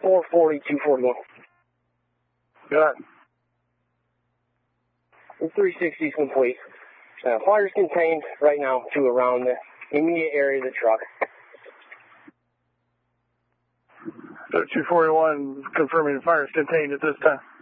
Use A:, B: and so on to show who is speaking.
A: 440, 241.
B: Got it.
A: The 360 is complete. Fire's contained right now to around the immediate area of the truck.
B: So 241 confirming the fire is contained at this time.